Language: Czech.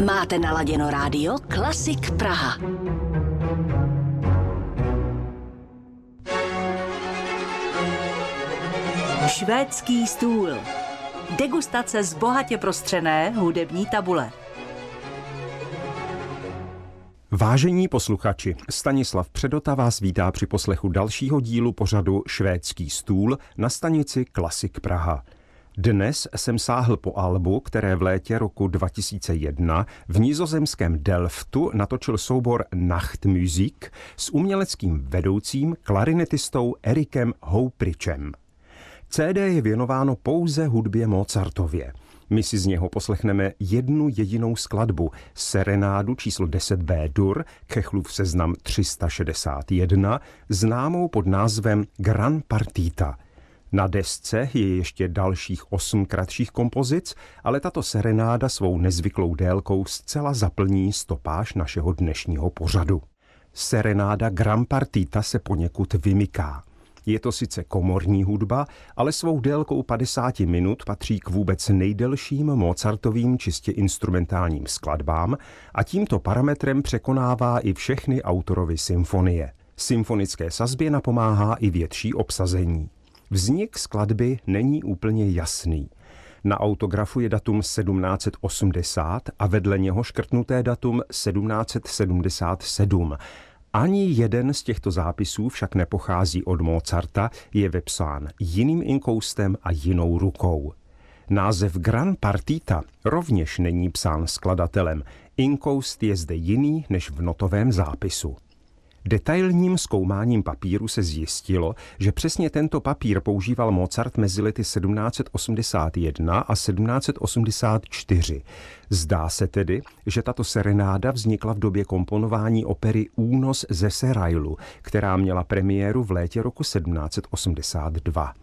Máte naladěno rádio Klasik Praha. Švédský stůl. Degustace z bohatě prostřené hudební tabule. Vážení posluchači, Stanislav Předota vás vítá při poslechu dalšího dílu pořadu Švédský stůl na stanici Klasik Praha. Dnes jsem sáhl po albu, které v létě roku 2001 v nizozemském Delftu natočil soubor Nachtmusik s uměleckým vedoucím klarinetistou Erikem Houpričem. CD je věnováno pouze hudbě Mozartově. My si z něho poslechneme jednu jedinou skladbu, serenádu číslo 10 B-dur, Kechlův seznam 361, známou pod názvem Gran Partita. Na desce je ještě dalších 8 kratších kompozic, ale tato serenáda svou nezvyklou délkou zcela zaplní stopáž našeho dnešního pořadu. Serenáda Gran Partita se poněkud vymyká. Je to sice komorní hudba, ale svou délkou 50 minut patří k vůbec nejdelším Mozartovým čistě instrumentálním skladbám a tímto parametrem překonává i všechny autorovy symfonie. Symfonické sazbě napomáhá i větší obsazení. Vznik skladby není úplně jasný. Na autografu je datum 1780 a vedle něho škrtnuté datum 1777. Ani jeden z těchto zápisů však nepochází od Mozarta, je vepsán jiným inkoustem a jinou rukou. Název Gran Partita rovněž není psán skladatelem, inkoust je zde jiný než v notovém zápisu. Detailním zkoumáním papíru se zjistilo, že přesně tento papír používal Mozart mezi lety 1781 a 1784. Zdá se tedy, že tato serenáda vznikla v době komponování opery Únos ze Serailu, která měla premiéru v létě roku 1782.